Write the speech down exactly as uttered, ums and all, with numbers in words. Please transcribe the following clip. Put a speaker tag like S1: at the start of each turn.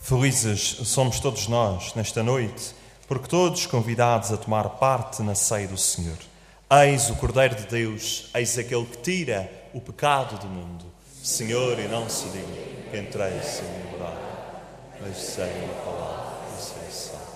S1: Felizes somos todos nós nesta noite, porque todos convidados a tomar parte na ceia do Senhor. Eis o Cordeiro de Deus, eis aquele que tira o pecado do mundo. Senhor, e não se diga que entrei sem liberdade, mas seja a palavra da salvação.